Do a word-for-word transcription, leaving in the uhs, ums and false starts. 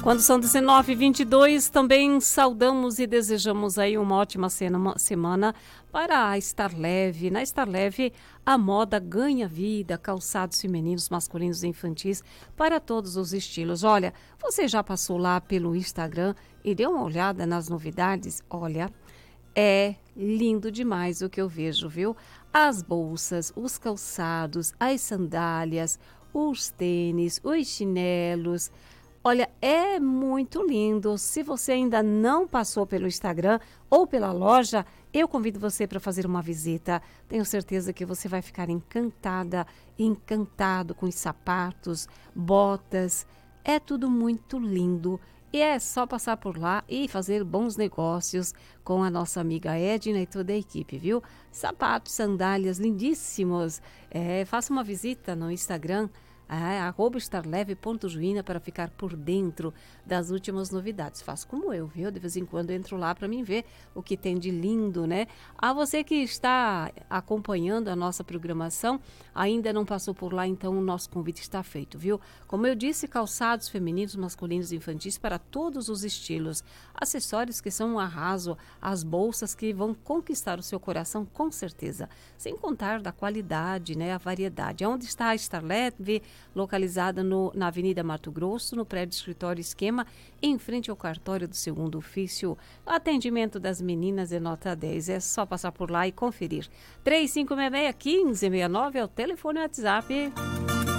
Quando são dezenove e vinte e dois, também saudamos e desejamos aí uma ótima cena- semana para a Estar Leve. Na Estar Leve, a moda ganha vida, calçados femininos, masculinos e infantis para todos os estilos. Olha, você já passou lá pelo Instagram e deu uma olhada nas novidades? Olha, é lindo demais o que eu vejo, viu? As bolsas, os calçados, as sandálias, os tênis, os chinelos. Olha, é muito lindo. Se você ainda não passou pelo Instagram ou pela loja, eu convido você para fazer uma visita. Tenho certeza que você vai ficar encantada, encantado com os sapatos, botas. É tudo muito lindo. E é só passar por lá e fazer bons negócios com a nossa amiga Edna e toda a equipe, viu? Sapatos, sandálias lindíssimos. É, faça uma visita no Instagram, é, arroba estarleve.juína para ficar por dentro das últimas novidades. Faço como eu, viu? De vez em quando eu entro lá para mim ver o que tem de lindo, né? A você que está acompanhando a nossa programação, ainda não passou por lá, então o nosso convite está feito, viu? Como eu disse, calçados femininos, masculinos e infantis para todos os estilos. Acessórios que são um arraso, as bolsas que vão conquistar o seu coração com certeza. Sem contar da qualidade, né? A variedade. Onde está a Estar Leve? Localizada no, na Avenida Mato Grosso, no prédio Escritório Esquema, em frente ao cartório do segundo ofício. O atendimento das meninas é nota dez. É só passar por lá e conferir. três cinco seis seis, um cinco seis nove é o telefone e WhatsApp.